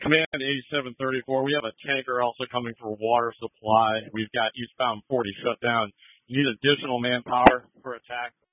Command 8734, we have a tanker also coming for water supply. We've got eastbound 40 shut down. You need additional manpower for attack